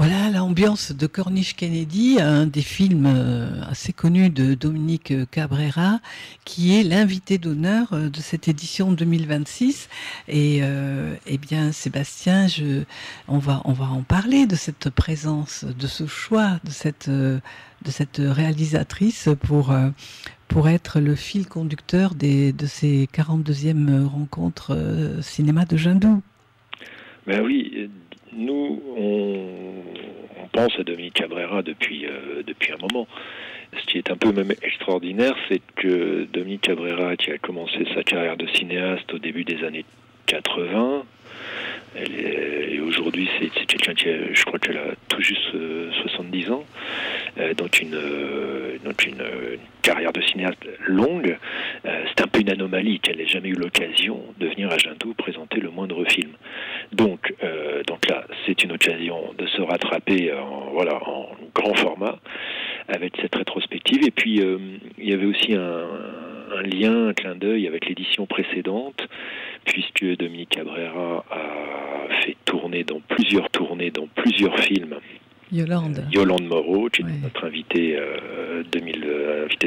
Voilà l'ambiance de Corniche Kennedy, un des films assez connus de Dominique Cabrera, qui est l'invité d'honneur de cette édition 2026. Et eh bien, Sébastien, on va en parler de cette présence, de ce choix, de cette réalisatrice pour être le fil conducteur de ces 42e rencontres cinéma de Jindou. Ben oui, nous, on pense à Dominique Cabrera depuis un moment. Ce qui est un peu même extraordinaire, c'est que Dominique Cabrera, qui a commencé sa carrière de cinéaste au début des années 80, et aujourd'hui c'est quelqu'un je crois qu'elle a tout juste 70 ans, donc une carrière de cinéaste longue. C'est un peu une anomalie qu'elle n'ait jamais eu l'occasion de venir à Jindou présenter le moindre film. Donc là, c'est une occasion de se rattraper en grand format avec cette rétrospective. Et puis, il y avait aussi un lien, un clin d'œil avec l'édition précédente, puisque Dominique Cabrera a fait tournées dans plusieurs films. Yolande. Yolande Moreau, qui est Ouais. notre invité